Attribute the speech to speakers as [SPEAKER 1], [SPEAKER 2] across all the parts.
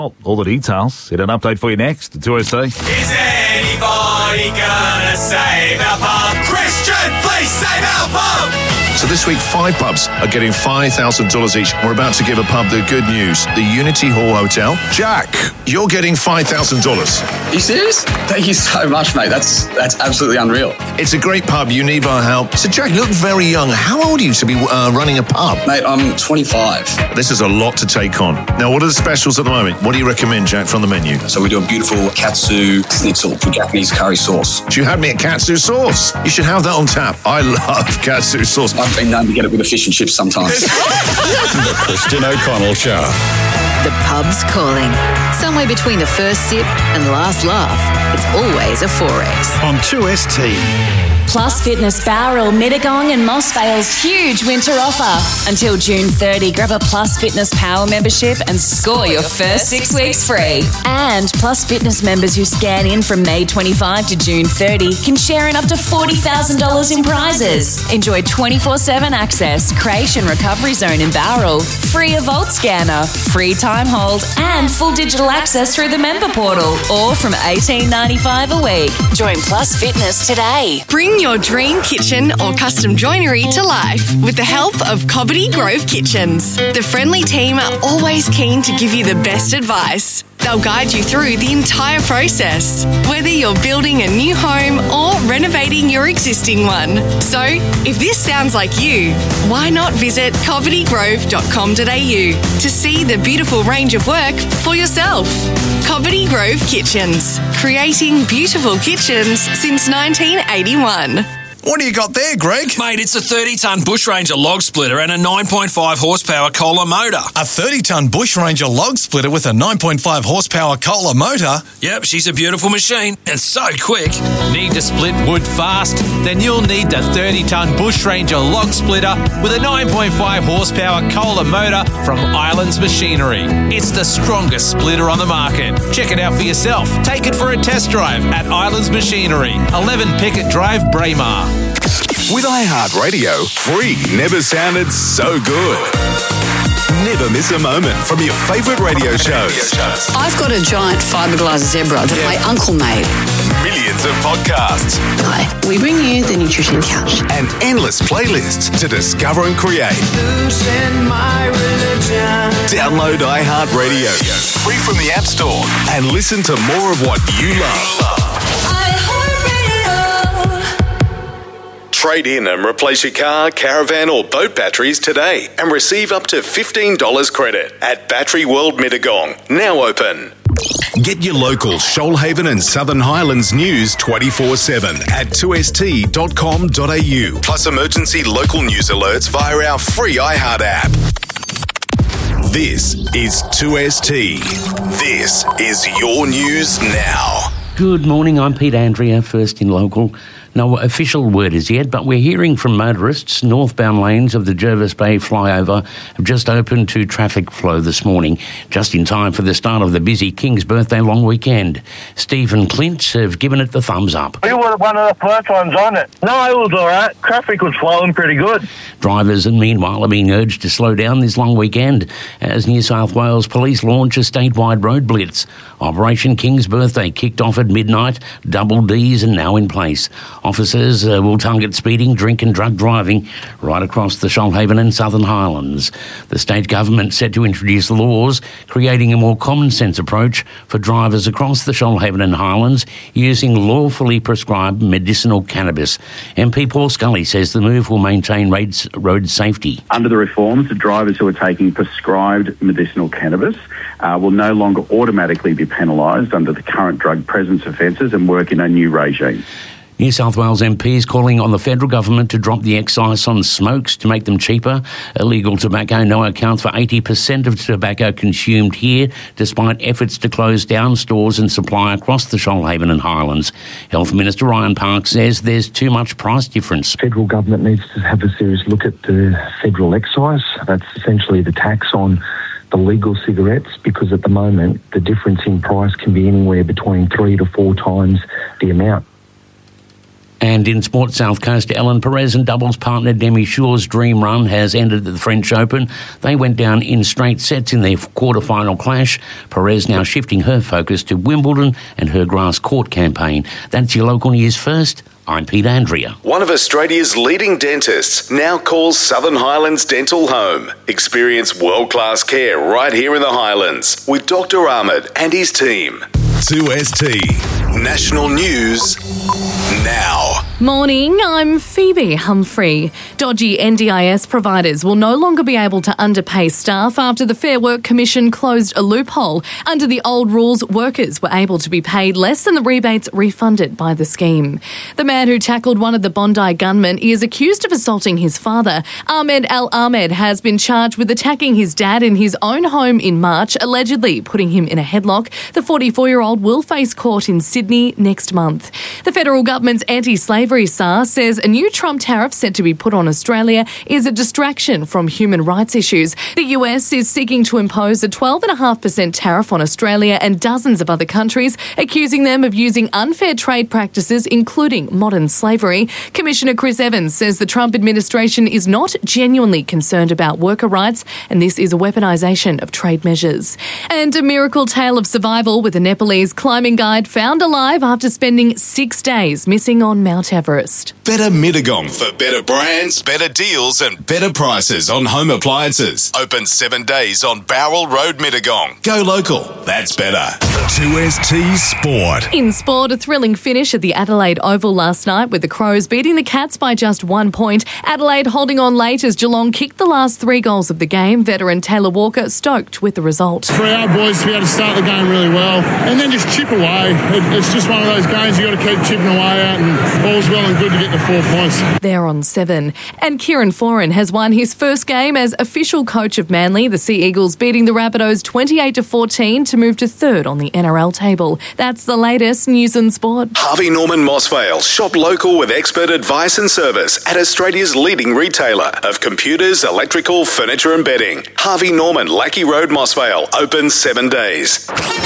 [SPEAKER 1] All the details. Hit an update for you next at 2ST.
[SPEAKER 2] Is anybody gonna save our pub? Christian, please save our pub!
[SPEAKER 3] So this week, 5 pubs are getting $5,000 each. We're about to give a pub the good news. The Unity Hall Hotel. Jack, you're getting $5,000.
[SPEAKER 4] Are you serious? Thank you so much, mate. That's absolutely unreal.
[SPEAKER 3] It's a great pub. You need our help. So, Jack, you look very young. How old are you to be running a pub?
[SPEAKER 4] Mate, I'm 25.
[SPEAKER 3] This is a lot to take on. Now, what are the specials at the moment? What do you recommend, Jack, from the menu?
[SPEAKER 4] So we do a beautiful katsu schnitzel with Japanese curry sauce.
[SPEAKER 3] You had me at katsu sauce. You should have that on tap. I love katsu sauce.
[SPEAKER 4] I've been known to get it with a fish and chips sometimes.
[SPEAKER 5] The Christian O'Connell Show.
[SPEAKER 6] The pub's calling. Somewhere between the first sip and the last laugh, it's always a 4X.
[SPEAKER 5] On 2ST.
[SPEAKER 7] Plus Fitness Bowral, Mittagong and Moss Vale's huge winter offer. Until June 30, grab a Plus Fitness Power membership and score your first 6 weeks free. And Plus Fitness members who scan in from May 25 to June 30 can share in up to $40,000 in prizes. Enjoy 24/7 access, creche and recovery zone in Bowral, free Evolt scanner, free time hold and full digital access through the member portal, or from $18.95 a week. Join Plus Fitness today.
[SPEAKER 8] Bring your dream kitchen or custom joinery to life with the help of Cobbitty Grove Kitchens. The friendly team are always keen to give you the best advice. They'll guide you through the entire process, whether you're building a new home or renovating your existing one. So, if this sounds like you, why not visit cobbittygrove.com.au to see the beautiful range of work for yourself. Cobbitty Grove Kitchens, creating beautiful kitchens since 1981.
[SPEAKER 5] What do you got there, Greg?
[SPEAKER 9] Mate, it's a 30-tonne Bushranger log splitter and a 9.5 horsepower Kohler motor.
[SPEAKER 5] A 30-tonne Bushranger log splitter with a 9.5 horsepower Kohler motor?
[SPEAKER 9] Yep, she's a beautiful machine and so quick.
[SPEAKER 10] Need to split wood fast? Then you'll need the 30-tonne Bushranger log splitter with a 9.5 horsepower Kohler motor from Islands Machinery. It's the strongest splitter on the market. Check it out for yourself. Take it for a test drive at Islands Machinery, 11 Pickett Drive, Braemar.
[SPEAKER 11] With iHeartRadio, free never sounded so good. Never miss a moment from your favourite radio shows.
[SPEAKER 12] I've got a giant fiberglass zebra that my uncle made.
[SPEAKER 11] Millions of podcasts.
[SPEAKER 12] Hi, we bring you the Nutrition Couch.
[SPEAKER 11] And endless playlists to discover and create. Download iHeartRadio, free from the App Store, and listen to more of what you love. Trade in and replace your car, caravan or boat batteries today and receive up to $15 credit at Battery World Mittagong, now open. Get your local Shoalhaven and Southern Highlands news 24/7 at 2st.com.au, plus emergency local news alerts via our free iHeart app. This is 2ST. This is your news now.
[SPEAKER 13] Good morning, I'm Pete Andrea, First in Local. No official word as yet, but we're hearing from motorists northbound lanes of the Jervis Bay flyover have just opened to traffic flow this morning, just in time for the start of the busy King's Birthday long weekend. Steve and Clint have given it the thumbs up.
[SPEAKER 14] We were one of the first ones on it. No, it was all right. Traffic was flowing pretty good.
[SPEAKER 13] Drivers, and meanwhile, are being urged to slow down this long weekend as New South Wales Police launch a statewide road blitz. Operation King's Birthday kicked off at midnight, double Ds and now in place. Officers will target speeding, drink and drug driving right across the Shoalhaven and Southern Highlands. The state government set to introduce laws creating a more common sense approach for drivers across the Shoalhaven and Highlands using lawfully prescribed medicinal cannabis. MP Paul Scully says the move will maintain road safety.
[SPEAKER 15] Under the reforms, the drivers who are taking prescribed medicinal cannabis will no longer automatically be penalised under the current drug presence offences and work in a new regime.
[SPEAKER 13] New South Wales MPs calling on the federal government to drop the excise on smokes to make them cheaper. Illegal tobacco now accounts for 80% of tobacco consumed here, despite efforts to close down stores and supply across the Shoalhaven and Highlands. Health Minister Ryan Park says there's too much price difference.
[SPEAKER 16] Federal government needs to have a serious look at the federal excise. That's essentially the tax on the legal cigarettes, because at the moment the difference in price can be anywhere between 3 to 4 times the amount.
[SPEAKER 13] And in Sports South Coast, Ellen Perez and doubles partner Demi Shaw's dream run has ended at the French Open. They went down in straight sets in their quarter-final clash. Perez now shifting her focus to Wimbledon and her grass court campaign. That's your local news first. I'm Pete Andrea.
[SPEAKER 11] One of Australia's leading dentists now calls Southern Highlands Dental home. Experience world-class care right here in the Highlands with Dr. Ahmed and his team.
[SPEAKER 17] 2ST National News now.
[SPEAKER 18] Morning, I'm Phoebe Humphrey. Dodgy NDIS providers will no longer be able to underpay staff after the Fair Work Commission closed a loophole. Under the old rules, workers were able to be paid less than the rebates refunded by the scheme. The man who tackled one of the Bondi gunmen is accused of assaulting his father. Ahmed Al Ahmed has been charged with attacking his dad in his own home in March, allegedly putting him in a headlock. The 44-year-old will face court in Sydney next month. The federal government's anti-slavery SAR says a new Trump tariff set to be put on Australia is a distraction from human rights issues. The US is seeking to impose a 12.5% tariff on Australia and dozens of other countries, accusing them of using unfair trade practices, including modern slavery. Commissioner Chris Evans says the Trump administration is not genuinely concerned about worker rights, and this is a weaponisation of trade measures. And a miracle tale of survival with a Nepalese climbing guide found alive after spending 6 days missing on Mount Everest.
[SPEAKER 17] Better Mittagong for better brands, better deals and better prices on home appliances. Open 7 days on Bowral Road, Mittagong. Go local. That's better. 2ST Sport.
[SPEAKER 18] In sport, a thrilling finish at the Adelaide Oval last night with the Crows beating the Cats by just 1 point. Adelaide holding on late as Geelong kicked the last 3 goals of the game. Veteran Taylor Walker stoked with the result.
[SPEAKER 19] For our boys to be able to start the game really well and then just chip away. It's just one of those games you got to keep chipping away at, and all's well and good to get the 4 points.
[SPEAKER 18] They're on 7. And Kieran Foran has won his first game as official coach of Manly. The Sea Eagles beating the Rabbitohs 28-14 to move to 3rd on the NRL table. That's the latest news and sport.
[SPEAKER 11] Harvey Norman Mossvale. Shop local with expert advice and service at Australia's leading retailer of computers, electrical, furniture and bedding. Harvey Norman, Lackey Road, Mossvale. Open 7 days.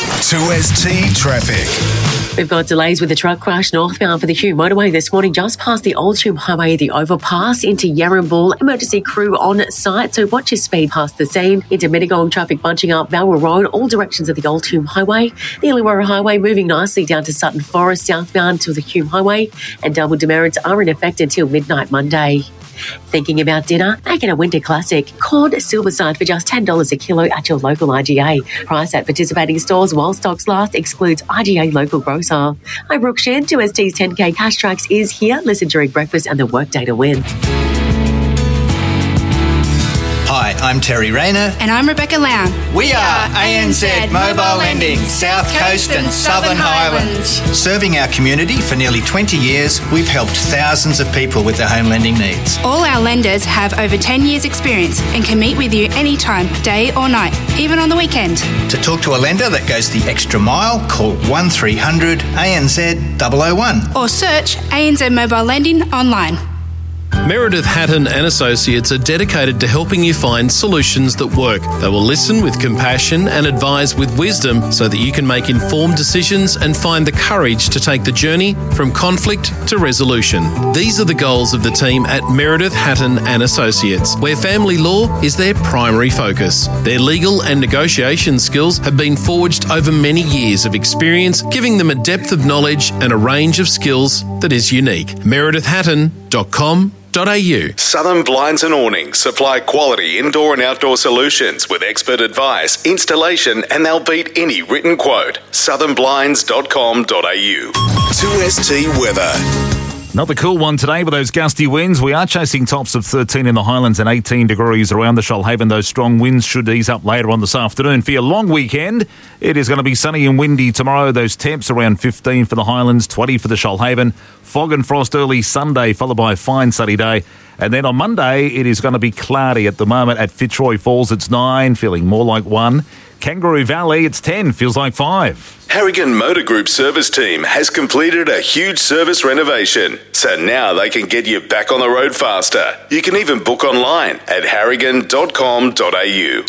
[SPEAKER 17] 2ST Traffic.
[SPEAKER 20] We've got delays with the truck crash northbound for the Hume motorway this morning, just past the Old Hume Highway, the overpass into Yarrambull. Emergency crew on site, so watch your speed past the scene. Into Mittagong, traffic bunching up Bowral Road, all directions of the Old Hume Highway. The Illawarra Highway moving nicely down to Sutton Forest, southbound to the Hume Highway, and double demerits are in effect until midnight Monday. Thinking about dinner? Make it a winter classic. Corn Silverside for just $10 a kilo at your local IGA. Price at participating stores while stocks last. Excludes IGA local grocer. I'm Brooke Shen. 2ST's 10K Cash Tracks is here. Listen during breakfast and the workday to win.
[SPEAKER 21] Hi, I'm Terry Rayner.
[SPEAKER 22] And I'm Rebecca Lown.
[SPEAKER 21] We are ANZ Mobile Lending, South Coast and Southern Highlands. Serving our community for nearly 20 years, we've helped thousands of people with their home lending needs.
[SPEAKER 22] All our lenders have over 10 years' experience and can meet with you anytime, day or night, even on the weekend.
[SPEAKER 21] To talk to a lender that goes the extra mile, call 1300 ANZ 001.
[SPEAKER 22] Or search ANZ Mobile Lending online.
[SPEAKER 23] Meredith Hatton and Associates are dedicated to helping you find solutions that work. They will listen with compassion and advise with wisdom so that you can make informed decisions and find the courage to take the journey from conflict to resolution. These are the goals of the team at Meredith Hatton and Associates, where family law is their primary focus. Their legal and negotiation skills have been forged over many years of experience, giving them a depth of knowledge and a range of skills that is unique. meredithhatton.com.au.
[SPEAKER 11] Southern Blinds and Awnings supply quality indoor and outdoor solutions with expert advice, installation, and they'll beat any written quote. southernblinds.com.au.
[SPEAKER 17] 2ST Weather.
[SPEAKER 1] Another cool one today with those gusty winds. We are chasing tops of 13 in the Highlands and 18 degrees around the Shoalhaven. Those strong winds should ease up later on this afternoon. For your long weekend, it is going to be sunny and windy tomorrow. Those temps around 15 for the Highlands, 20 for the Shoalhaven. Fog and frost early Sunday, followed by a fine sunny day. And then on Monday, it is going to be cloudy at the moment. At Fitzroy Falls, it's 9, feeling more like 1. Kangaroo Valley, it's 10, feels like 5.
[SPEAKER 11] Harrigan Motor Group service team has completed a huge service renovation, so now they can get you back on the road faster. You can even book online at harrigan.com.au.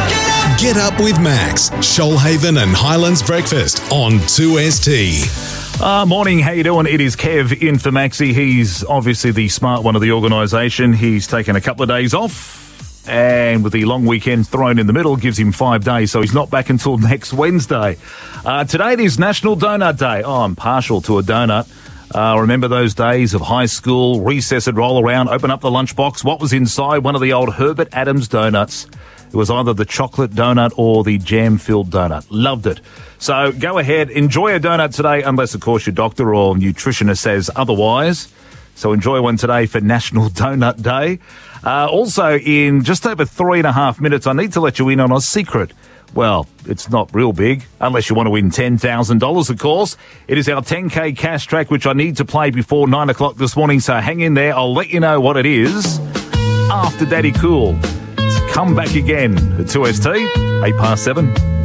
[SPEAKER 17] Get up with Max, Shoalhaven and Highlands Breakfast on 2ST.
[SPEAKER 1] Morning, how you doing? It is Kev in for Maxi. He's obviously the smart one of the organisation. He's taken a couple of days off, and with the long weekend thrown in the middle, gives him 5 days, so he's not back until next Wednesday. Today it is National Donut Day. Oh, I'm partial to a donut. Remember those days of high school, recess would roll around, open up the lunchbox. What was inside? One of the old Herbert Adams donuts. It was either the chocolate donut or the jam-filled donut. Loved it. So go ahead, enjoy a donut today, unless, of course, your doctor or nutritionist says otherwise. So enjoy one today for National Donut Day. Also, in just over 3.5 minutes, I need to let you in on a secret. Well, it's not real big, unless you want to win $10,000, of course. It is our 10K cash track, which I need to play before 9 o'clock this morning, so hang in there. I'll let you know what it is after Daddy Cool. Come back again at 2ST, 7:08.